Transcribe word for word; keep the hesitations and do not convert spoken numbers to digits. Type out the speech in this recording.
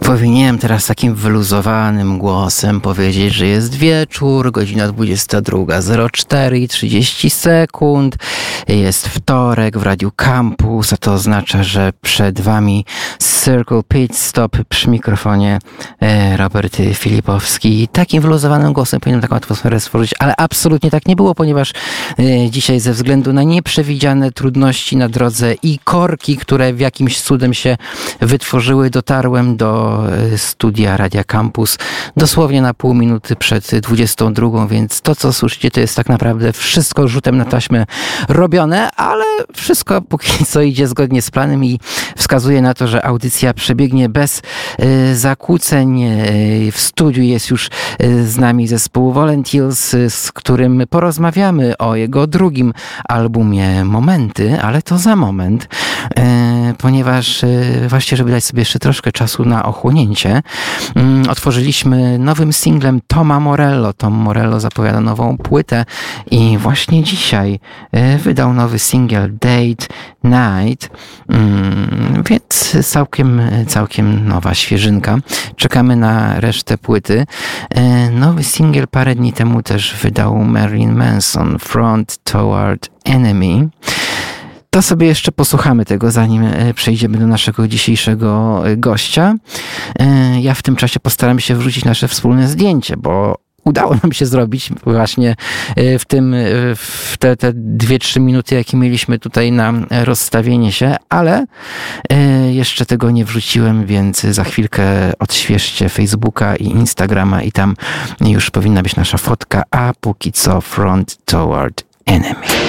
Powinienem teraz takim wyluzowanym głosem powiedzieć, że jest wieczór, godzina dwudziesta druga zero cztery i trzydzieści sekund. Jest wtorek w Radiu Campus, a to oznacza, że przed wami Circle Pit Stop przy mikrofonie e, Robert Filipowski. Takim wyluzowanym głosem powinienem taką atmosferę stworzyć, ale absolutnie tak nie było, ponieważ e, dzisiaj ze względu na nieprzewidziane trudności na drodze i korki, które w jakimś cudem się wytworzyły, dotarłem do studia Radia Campus dosłownie na pół minuty przed dwudziestą drugą, więc to, co słyszycie, to jest tak naprawdę wszystko rzutem na taśmę robione, ale wszystko póki co idzie zgodnie z planem i wskazuje na to, że audycja przebiegnie bez y, zakłóceń. Y, w studiu jest już y, z nami zespół Volunteers, y, z którym porozmawiamy o jego drugim albumie Momenty, ale to za moment, y, ponieważ y, właśnie, żeby dać sobie jeszcze troszkę czasu na ochłonięcie, y, otworzyliśmy nowym singlem Toma Morello. Tom Morello zapowiada nową płytę i właśnie dzisiaj y, wydał nowy singiel Date Night, y, więc całkiem, całkiem nowa świeżynka. Czekamy na resztę płyty. Y, nowy singiel parę dni temu też wydał Marilyn Manson, Front Toward Enemy. To sobie jeszcze posłuchamy tego, zanim przejdziemy do naszego dzisiejszego gościa. Ja w tym czasie postaram się wrzucić nasze wspólne zdjęcie, bo udało nam się zrobić właśnie w tym, w te, te dwie, trzy minuty, jakie mieliśmy tutaj na rozstawienie się, ale jeszcze tego nie wrzuciłem, więc za chwilkę odświeżcie Facebooka i Instagrama i tam już powinna być nasza fotka, a póki co Front Toward Enemy.